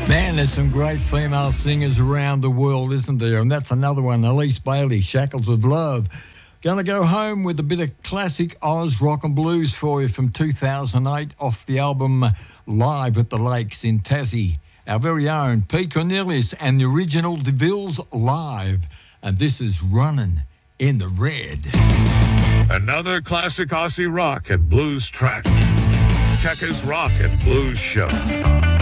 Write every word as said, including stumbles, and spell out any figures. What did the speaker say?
Man, there's some great female singers around the world, isn't there? And that's another one, Elise Bailey, Shackles of Love. Going to go home with a bit of classic Oz rock and blues for you from two thousand eight off the album Live at the Lakes in Tassie. Our very own Pete Cornelius and the original DeVille's Live. And this is Running in the Red. Another classic Aussie rock and blues track. Checkers Rock and Blues Show.